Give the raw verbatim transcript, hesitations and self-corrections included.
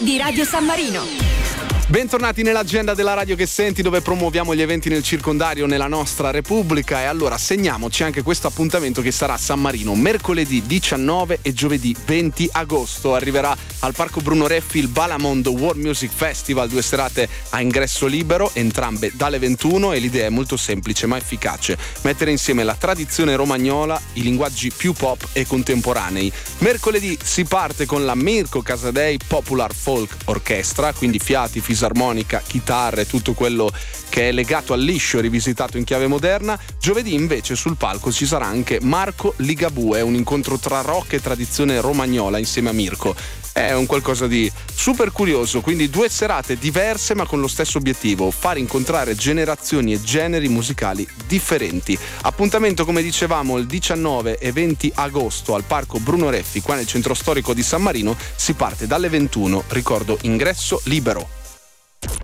di Radio San Marino. Bentornati nell'agenda della radio che senti, dove promuoviamo gli eventi nel circondario nella nostra Repubblica. E allora segniamoci anche questo appuntamento che sarà a San Marino mercoledì diciannove e giovedì venti agosto. Arriverà al Parco Bruno Reffi il Balamond World Music Festival, due serate a ingresso libero, entrambe dalle ventuno, e l'idea è molto semplice ma efficace: mettere insieme la tradizione romagnola, i linguaggi più pop e contemporanei. Mercoledì si parte con la Mirko Casadei Popular Folk Orchestra, quindi fiati, fisarmonica, chitarre, tutto quello che è legato al liscio e rivisitato in chiave moderna. Giovedì invece sul palco ci sarà anche Marco Ligabue, un incontro tra rock e tradizione romagnola insieme a Mirko. È un qualcosa di super curioso, quindi due serate diverse ma con lo stesso obiettivo: far incontrare generazioni e generi musicali differenti. Appuntamento, come dicevamo, il diciannove e venti agosto al Parco Bruno Reffi, qua nel centro storico di San Marino. Si parte dalle ventuno, ricordo ingresso libero.